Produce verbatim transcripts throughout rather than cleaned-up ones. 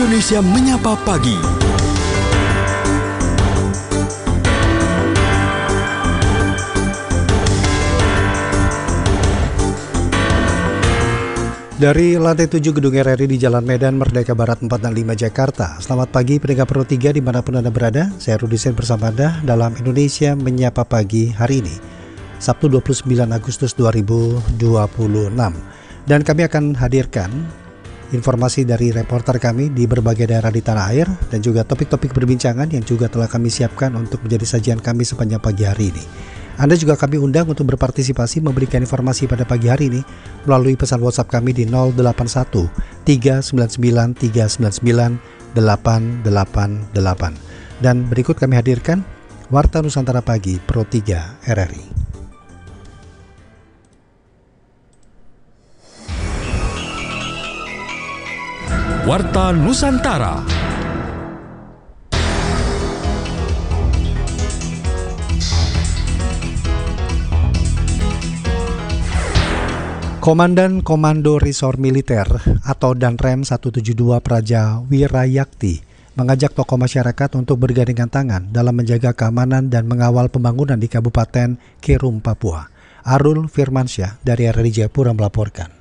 Indonesia Menyapa Pagi. Dari lantai tujuh Gedung R R I di Jalan Medan Merdeka Barat empat enam lima Jakarta. Selamat pagi pendengar Pro tiga dimanapun Anda berada. Saya Rudi Sen bersama Anda dalam Indonesia Menyapa Pagi hari ini, Sabtu dua puluh sembilan Agustus dua ribu dua puluh enam. Dan kami akan hadirkan informasi dari reporter kami di berbagai daerah di tanah air dan juga topik-topik perbincangan yang juga telah kami siapkan untuk menjadi sajian kami sepanjang pagi hari ini. Anda juga kami undang untuk berpartisipasi memberikan informasi pada pagi hari ini melalui pesan WhatsApp kami di nol delapan satu tiga sembilan sembilan tiga sembilan sembilan delapan delapan delapan. Dan berikut kami hadirkan Warta Nusantara Pagi Pro tiga R R I. Warta Nusantara. Komandan Komando Resor Militer atau Danrem seratus tujuh puluh dua Praja Wirayakti mengajak tokoh masyarakat untuk bergandengan tangan dalam menjaga keamanan dan mengawal pembangunan di Kabupaten Kerum, Papua. Arul Firmansyah dari R R I Jayapura melaporkan.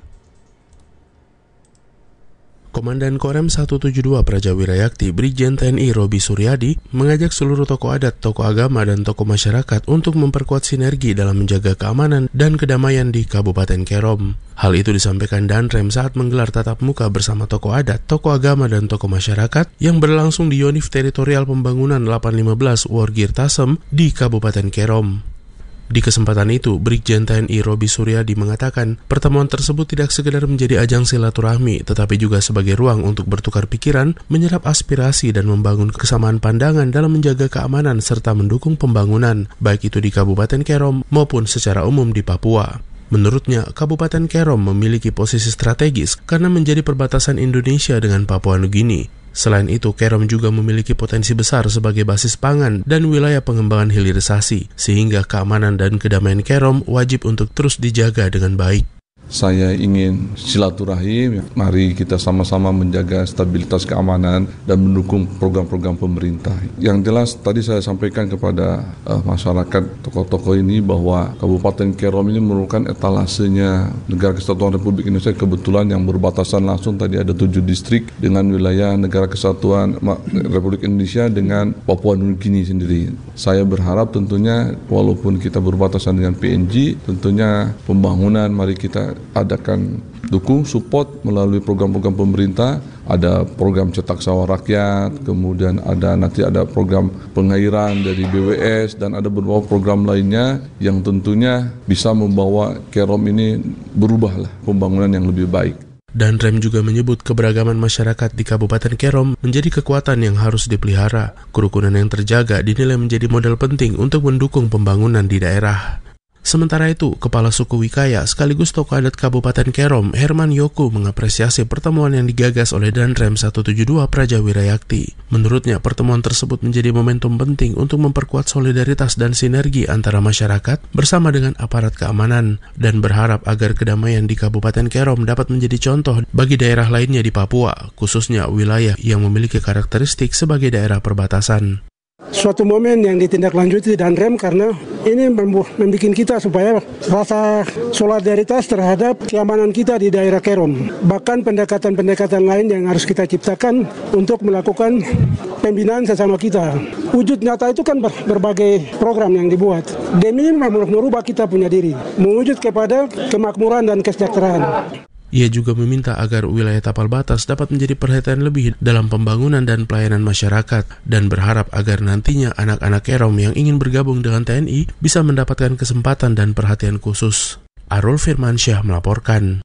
Komandan Korem seratus tujuh puluh dua Praja Wirayakti Brigjen T N I Robi Suryadi mengajak seluruh tokoh adat, tokoh agama, dan tokoh masyarakat untuk memperkuat sinergi dalam menjaga keamanan dan kedamaian di Kabupaten Kerom. Hal itu disampaikan Danrem saat menggelar tatap muka bersama tokoh adat, tokoh agama, dan tokoh masyarakat yang berlangsung di Yonif Teritorial Pembangunan delapan lima belas Worgir Tasem di Kabupaten Kerom. Di kesempatan itu, Brigjen T N I Robi Suryadi mengatakan pertemuan tersebut tidak sekedar menjadi ajang silaturahmi, tetapi juga sebagai ruang untuk bertukar pikiran, menyerap aspirasi, dan membangun kesamaan pandangan dalam menjaga keamanan serta mendukung pembangunan, baik itu di Kabupaten Kerom maupun secara umum di Papua. Menurutnya, Kabupaten Kerom memiliki posisi strategis karena menjadi perbatasan Indonesia dengan Papua Nugini. Selain itu, Kerom juga memiliki potensi besar sebagai basis pangan dan wilayah pengembangan hilirisasi, sehingga keamanan dan kedamaian Kerom wajib untuk terus dijaga dengan baik. Saya ingin silaturahim, mari kita sama-sama menjaga stabilitas keamanan dan mendukung program-program pemerintah. Yang jelas tadi saya sampaikan kepada uh, masyarakat tokoh-tokoh ini bahwa Kabupaten Kerom ini merupakan etalasenya Negara Kesatuan Republik Indonesia, kebetulan yang berbatasan langsung tadi ada tujuh distrik dengan wilayah Negara Kesatuan Republik Indonesia dengan Papua Nugini sendiri. Saya berharap tentunya walaupun kita berbatasan dengan P N G, tentunya pembangunan mari kita adakan dukung, support melalui program-program pemerintah. Ada program cetak sawah rakyat, kemudian ada nanti ada program pengairan dari B W S, dan ada beberapa program lainnya yang tentunya bisa membawa Kerom ini berubahlah pembangunan yang lebih baik. Danrem juga menyebut keberagaman masyarakat di Kabupaten Kerom menjadi kekuatan yang harus dipelihara. Kerukunan yang terjaga dinilai menjadi modal penting untuk mendukung pembangunan di daerah. Sementara itu, Kepala Suku Wikaya sekaligus tokoh adat Kabupaten Kerom, Herman Yoku, mengapresiasi pertemuan yang digagas oleh Danrem seratus tujuh puluh dua Praja Wirayakti. Menurutnya, pertemuan tersebut menjadi momentum penting untuk memperkuat solidaritas dan sinergi antara masyarakat bersama dengan aparat keamanan, dan berharap agar kedamaian di Kabupaten Kerom dapat menjadi contoh bagi daerah lainnya di Papua, khususnya wilayah yang memiliki karakteristik sebagai daerah perbatasan. Suatu momen yang ditindaklanjuti Danrem karena ini membuat kita supaya rasa solidaritas terhadap keamanan kita di daerah Kerom. Bahkan pendekatan-pendekatan lain yang harus kita ciptakan untuk melakukan pembinaan sesama kita. Wujud nyata itu kan berbagai program yang dibuat demi merubah kita punya diri, mewujud kepada kemakmuran dan kesejahteraan. Ia juga meminta agar wilayah tapal batas dapat menjadi perhatian lebih dalam pembangunan dan pelayanan masyarakat, dan berharap agar nantinya anak-anak Kerom yang ingin bergabung dengan T N I bisa mendapatkan kesempatan dan perhatian khusus. Arul Firmansyah melaporkan.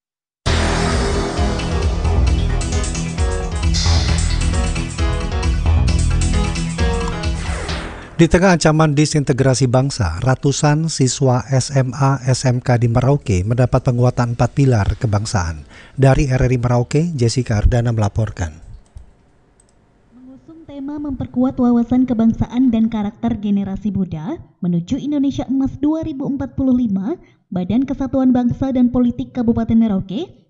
Di tengah ancaman disintegrasi bangsa, ratusan siswa S M A S M K di Merauke mendapat penguatan empat pilar kebangsaan. Dari R R I Merauke, Jessica Ardana melaporkan. Mengusung tema memperkuat wawasan kebangsaan dan karakter generasi muda menuju Indonesia Emas dua ribu empat puluh lima, Badan Kesatuan Bangsa dan Politik Kabupaten Merauke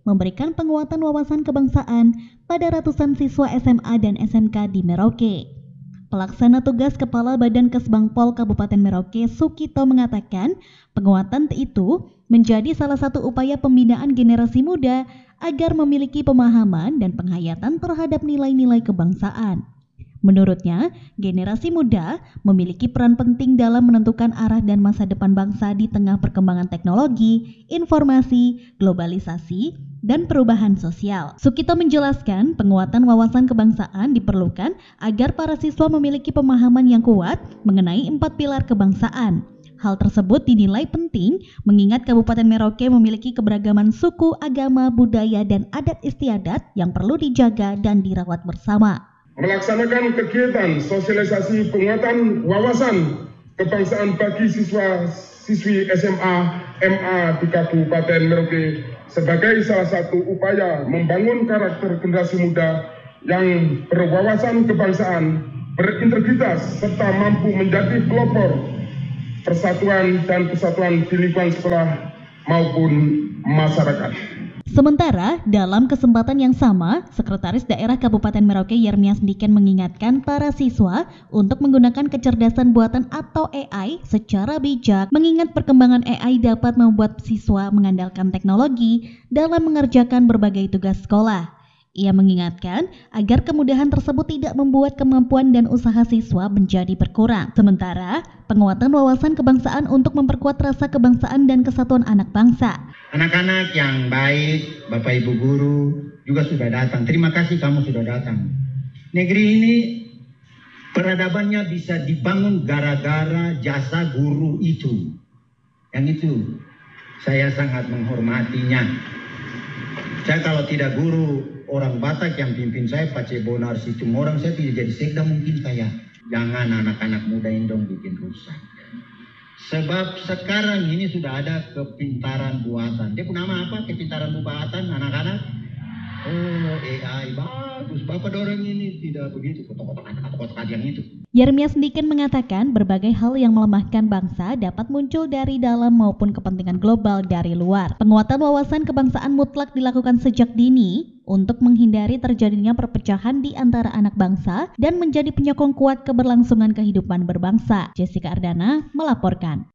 memberikan penguatan wawasan kebangsaan pada ratusan siswa S M A dan S M K di Merauke. Pelaksana tugas Kepala Badan Kesbangpol Kabupaten Merauke, Sukito, mengatakan penguatan itu menjadi salah satu upaya pembinaan generasi muda agar memiliki pemahaman dan penghayatan terhadap nilai-nilai kebangsaan. Menurutnya, generasi muda memiliki peran penting dalam menentukan arah dan masa depan bangsa di tengah perkembangan teknologi, informasi, globalisasi, dan perubahan sosial. Sukito menjelaskan penguatan wawasan kebangsaan diperlukan agar para siswa memiliki pemahaman yang kuat mengenai empat pilar kebangsaan. Hal tersebut dinilai penting mengingat Kabupaten Merauke memiliki keberagaman suku, agama, budaya, dan adat istiadat yang perlu dijaga dan dirawat bersama. Melaksanakan kegiatan sosialisasi penguatan wawasan kebangsaan bagi siswa-siswi S M A, M A di Kabupaten Merauke sebagai salah satu upaya membangun karakter generasi muda yang berwawasan kebangsaan, berintegritas, serta mampu menjadi pelopor persatuan dan kesatuan di lingkungan sekolah maupun masyarakat. Sementara, dalam kesempatan yang sama, Sekretaris Daerah Kabupaten Merauke Yermias Diken mengingatkan para siswa untuk menggunakan kecerdasan buatan atau A I secara bijak, mengingat perkembangan A I dapat membuat siswa mengandalkan teknologi dalam mengerjakan berbagai tugas sekolah. Ia mengingatkan agar kemudahan tersebut tidak membuat kemampuan dan usaha siswa menjadi berkurang. Sementara, penguatan wawasan kebangsaan untuk memperkuat rasa kebangsaan dan kesatuan anak bangsa. Anak-anak yang baik, Bapak Ibu guru juga sudah datang. Terima kasih kamu sudah datang. Negeri ini peradabannya bisa dibangun gara-gara jasa guru itu. Yang itu saya sangat menghormatinya. Saya kalau tidak guru orang Batak yang pimpin saya, Pace Bonar Situm orang, saya tidak jadi sekda mungkin saya. Jangan anak-anak muda ini dong bikin rusak. Sebab sekarang ini sudah ada kepintaran buatan. Dia punya nama apa kepintaran buatan anak-anak? Oh, A I bagus. Bapak dorong ini tidak begitu. Kotak-kotak kotak-kotak yang itu. Yermias Diken mengatakan berbagai hal yang melemahkan bangsa dapat muncul dari dalam maupun kepentingan global dari luar. Penguatan wawasan kebangsaan mutlak dilakukan sejak dini untuk menghindari terjadinya perpecahan di antara anak bangsa dan menjadi penyokong kuat keberlangsungan kehidupan berbangsa. Jessica Ardana melaporkan.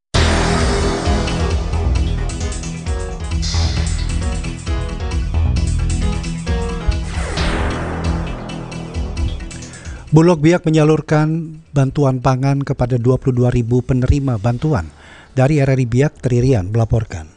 Bulog Biak menyalurkan bantuan pangan kepada dua puluh dua ribu penerima bantuan. Dari R R I Biak, Tririan melaporkan.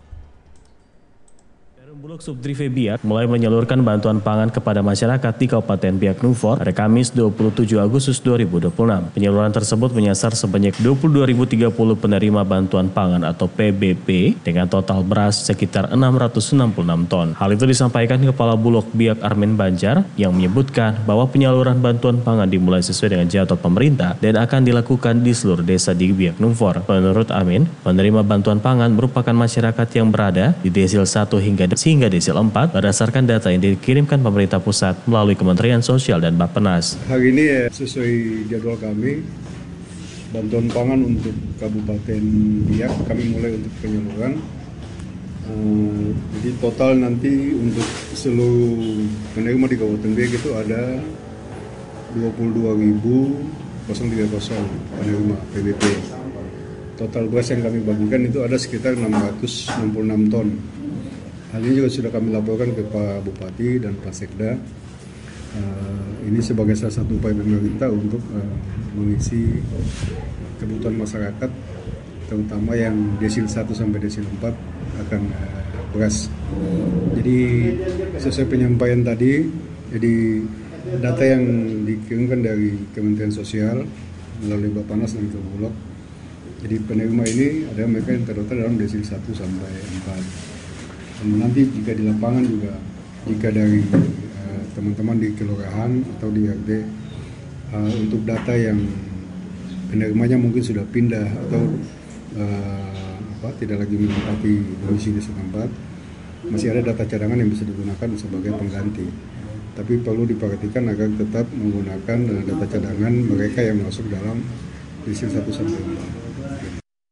Bulog Subdrive Biak mulai menyalurkan bantuan pangan kepada masyarakat di Kabupaten Biak Numfor pada Kamis dua puluh tujuh Agustus dua ribu dua puluh enam. Penyaluran tersebut menyasar sebanyak dua puluh dua ribu tiga puluh penerima bantuan pangan atau P B P dengan total beras sekitar enam ratus enam puluh enam ton. Hal itu disampaikan Kepala Bulog Biak Armin Banjar yang menyebutkan bahwa penyaluran bantuan pangan dimulai sesuai dengan jadwal pemerintah dan akan dilakukan di seluruh desa di Biak Numfor. Menurut Amin, penerima bantuan pangan merupakan masyarakat yang berada di desil satu hingga hingga desil empat berdasarkan data yang dikirimkan pemerintah pusat melalui Kementerian Sosial dan Bappenas. Hari ini ya, sesuai jadwal kami, bantuan pangan untuk Kabupaten Biak kami mulai untuk penyaluran. Uh, jadi total nanti untuk seluruh penerima di Kabupaten Biak itu ada dua puluh dua ribu tiga puluh penerima P B P. Total beras yang kami bagikan itu ada sekitar enam ratus enam puluh enam ton. Hal ini juga sudah kami laporkan ke Pak Bupati dan Pak Sekda. Uh, ini sebagai salah satu upaya pemerintah untuk uh, mengisi kebutuhan masyarakat, terutama yang desil satu sampai desil empat akan uh, beras. Jadi sesuai penyampaian tadi, jadi data yang dikirimkan dari Kementerian Sosial melalui Bappenas dan Bulog. Jadi penerima ini ada mereka yang terdaftar dalam desil satu sampai empat. Dan nanti jika di lapangan juga, jika dari uh, teman-teman di kelurahan atau di R T uh, untuk data yang penerimanya mungkin sudah pindah atau uh, apa, tidak lagi menempati domisili setempat, masih ada data cadangan yang bisa digunakan sebagai pengganti. Tapi perlu diperhatikan agar tetap menggunakan uh, data cadangan mereka yang masuk dalam desil satu sampai empat.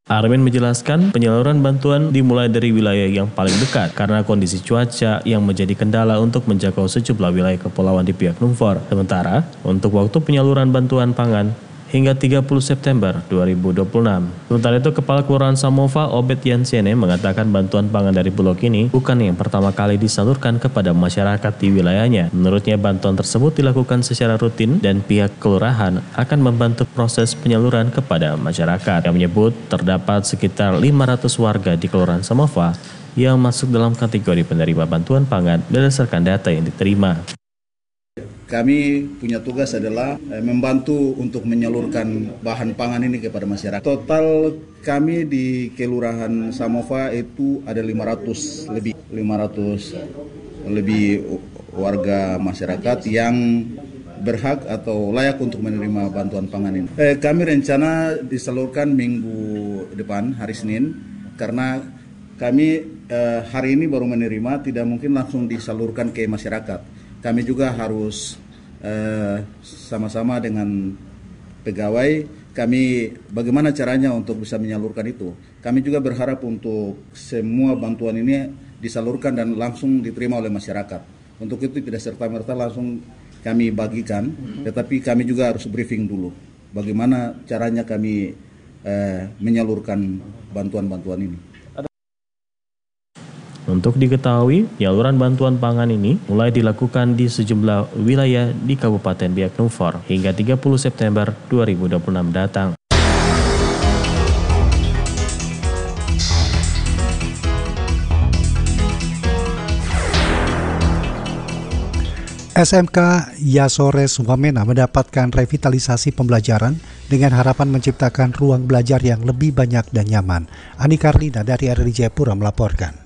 Armin menjelaskan penyaluran bantuan dimulai dari wilayah yang paling dekat karena kondisi cuaca yang menjadi kendala untuk menjangkau sejumlah wilayah kepulauan di Biak Numfor. Sementara, untuk waktu penyaluran bantuan pangan hingga tiga puluh September dua ribu dua puluh enam. Sementara itu, Kepala Kelurahan Samova Obed Yansiene mengatakan bantuan pangan dari Bulog ini bukan yang pertama kali disalurkan kepada masyarakat di wilayahnya. Menurutnya, bantuan tersebut dilakukan secara rutin dan pihak kelurahan akan membantu proses penyaluran kepada masyarakat. Yang menyebut terdapat sekitar lima ratus warga di Kelurahan Samova yang masuk dalam kategori penerima bantuan pangan berdasarkan data yang diterima. Kami punya tugas adalah membantu untuk menyalurkan bahan pangan ini kepada masyarakat. Total kami di Kelurahan Samova itu ada lima ratus lebih lima ratus lebih warga masyarakat yang berhak atau layak untuk menerima bantuan pangan ini. Eh, kami rencana disalurkan minggu depan hari Senin karena kami eh, hari ini baru menerima, tidak mungkin langsung disalurkan ke masyarakat. Kami juga harus eh, sama-sama dengan pegawai, kami bagaimana caranya untuk bisa menyalurkan itu. Kami juga berharap untuk semua bantuan ini disalurkan dan langsung diterima oleh masyarakat. Untuk itu tidak serta-merta langsung kami bagikan, tetapi kami juga harus briefing dulu. Bagaimana caranya kami eh, menyalurkan bantuan-bantuan ini. Untuk diketahui, penyaluran bantuan pangan ini mulai dilakukan di sejumlah wilayah di Kabupaten Biak Numfor hingga tiga puluh September dua ribu dua puluh enam datang. S M K Yasores Wamena mendapatkan revitalisasi pembelajaran dengan harapan menciptakan ruang belajar yang lebih banyak dan nyaman. Ani Karlina dari R R I Jayapura melaporkan.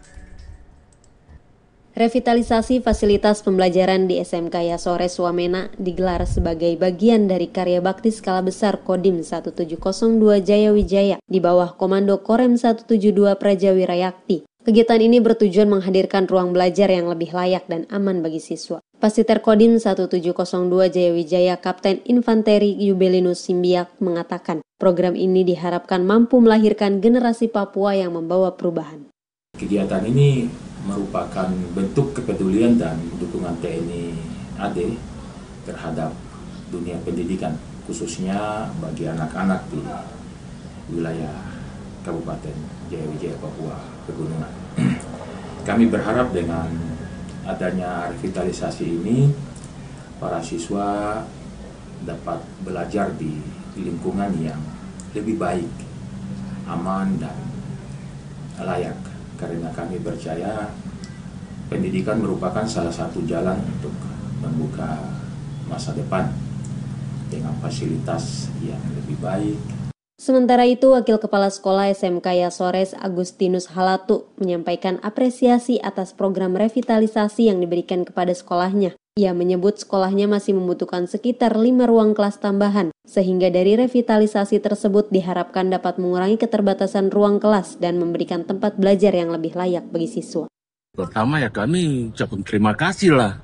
Revitalisasi fasilitas pembelajaran di S M K Yasores Wamena digelar sebagai bagian dari karya bakti skala besar Kodim satu tujuh nol dua Jayawijaya di bawah Komando Korem satu tujuh dua Prajawira Yakti. Kegiatan ini bertujuan menghadirkan ruang belajar yang lebih layak dan aman bagi siswa. Pasiter Kodim satu tujuh nol dua Jayawijaya Kapten Infanteri Yubelinus Simbiak mengatakan, program ini diharapkan mampu melahirkan generasi Papua yang membawa perubahan. Kegiatan ini merupakan bentuk kepedulian dan dukungan T N I A D terhadap dunia pendidikan, khususnya bagi anak-anak di wilayah Kabupaten Jayawijaya Papua Pegunungan. Kami berharap dengan adanya revitalisasi ini, para siswa dapat belajar di lingkungan yang lebih baik, aman dan layak. Karena kami percaya pendidikan merupakan salah satu jalan untuk membuka masa depan dengan fasilitas yang lebih baik. Sementara itu, Wakil Kepala Sekolah S M K Yasores Agustinus Halatu menyampaikan apresiasi atas program revitalisasi yang diberikan kepada sekolahnya. Ia menyebut sekolahnya masih membutuhkan sekitar lima ruang kelas tambahan, sehingga dari revitalisasi tersebut diharapkan dapat mengurangi keterbatasan ruang kelas dan memberikan tempat belajar yang lebih layak bagi siswa. Pertama ya kami ucapkan terima kasih lah.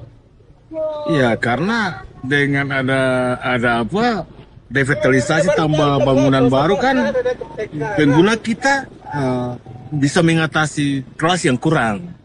Ya karena dengan ada ada apa revitalisasi tambah bangunan baru kan pengguna kita uh, bisa mengatasi kelas yang kurang.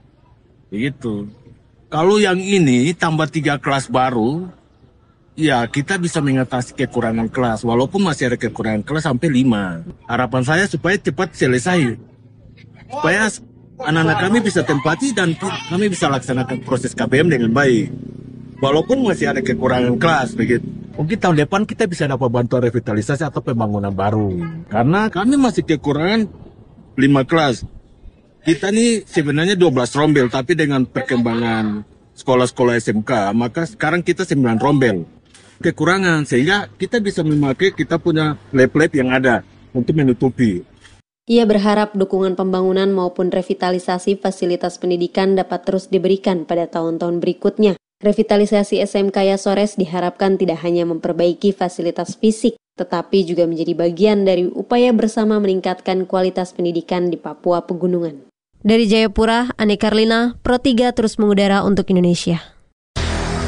Begitu. Kalau yang ini tambah tiga kelas baru, ya kita bisa mengatasi kekurangan kelas. Walaupun masih ada kekurangan kelas sampai lima. Harapan saya supaya cepat selesai. Supaya anak-anak kami bisa tempati dan kami bisa laksanakan proses K P M dengan baik. Walaupun masih ada kekurangan kelas, begitu. Mungkin tahun depan kita bisa dapat bantuan revitalisasi atau pembangunan baru. Karena kami masih kekurangan lima kelas. Kita ini sebenarnya dua belas rombel, tapi dengan perkembangan sekolah-sekolah S M K, maka sekarang kita sembilan rombel. Kekurangan, sehingga kita bisa memakai kita punya lab-lab yang ada untuk menutupi. Ia berharap dukungan pembangunan maupun revitalisasi fasilitas pendidikan dapat terus diberikan pada tahun-tahun berikutnya. Revitalisasi S M K Yasores diharapkan tidak hanya memperbaiki fasilitas fisik, tetapi juga menjadi bagian dari upaya bersama meningkatkan kualitas pendidikan di Papua Pegunungan. Dari Jayapura, Ani Karlina, Pro tiga terus mengudara untuk Indonesia.